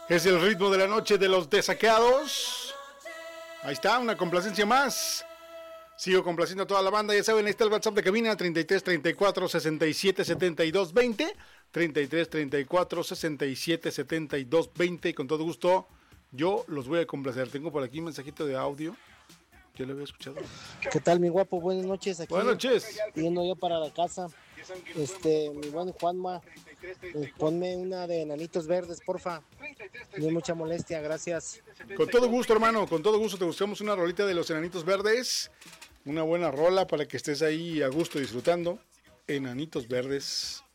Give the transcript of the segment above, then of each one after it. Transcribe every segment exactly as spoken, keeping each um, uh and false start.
Es el ritmo de la noche de los desaqueados. Ahí está, una complacencia más. Sigo complaciendo a toda la banda. Ya saben, ahí está el WhatsApp de cabina: treinta y tres, treinta y cuatro, sesenta y siete, setenta y dos, veinte. treinta y tres, treinta y cuatro, sesenta y siete, setenta y dos, veinte. Y con todo gusto, yo los voy a complacer. Tengo por aquí un mensajito de audio. Yo lo había escuchado. ¿Qué tal, mi guapo? Buenas noches. Aquí, buenas noches. Yendo yo para la casa. Este, mi buen Juanma, eh, ponme una de Enanitos Verdes, porfa. No hay mucha molestia, gracias. Con todo gusto, hermano, con todo gusto te buscamos una rolita de los Enanitos Verdes. Una buena rola para que estés ahí a gusto disfrutando. Enanitos Verdes.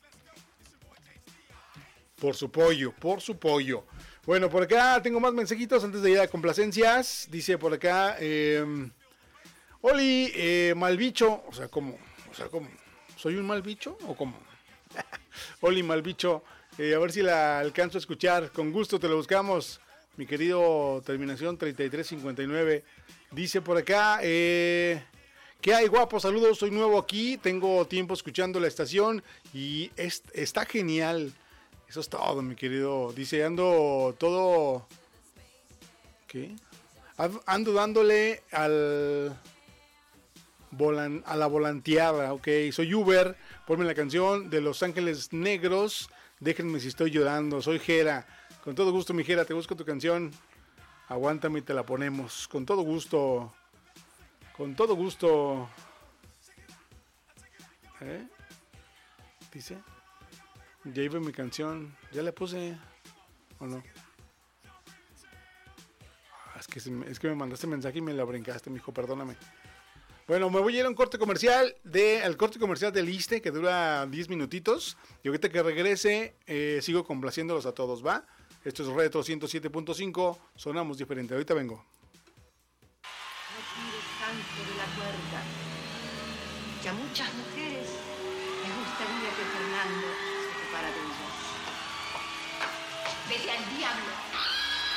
Por su pollo, por su pollo. Bueno, por acá tengo más mensajitos antes de ir a complacencias. Dice por acá, eh, Oli, eh, mal bicho. O sea, ¿cómo? O sea, ¿cómo? ¿Soy un mal bicho o cómo? Oli, mal bicho. Eh, a ver si la alcanzo a escuchar. Con gusto te lo buscamos. Mi querido terminación treinta y tres cincuenta y nueve. Dice por acá, eh, ¿qué hay, guapo? Saludos, soy nuevo aquí. Tengo tiempo escuchando la estación y es, está genial. Eso es todo, mi querido. Dice, ando todo... ¿Qué? Ando dándole al... Volan, a la volanteada, ok. Soy Uber, ponme la canción de Los Ángeles Negros. Déjenme si estoy llorando. Soy Jera. Con todo gusto, mi Jera, te busco tu canción. Aguántame y te la ponemos. Con todo gusto. Con todo gusto. ¿Eh? Dice... Ya iba mi canción, ya la puse, ¿o no? Es que, es que me mandaste mensaje y me la brincaste, mijo, perdóname. Bueno, me voy a ir a un corte comercial, de, al corte comercial del ISSSTE, que dura diez minutitos. Y ahorita que regrese, eh, sigo complaciéndolos a todos, ¿va? Esto es Retro ciento siete punto cinco, sonamos diferente, ahorita vengo. No tires tanto de la cuerda, que a muchas mujeres les gustaría que Fernando para de ellos. Vete al diablo.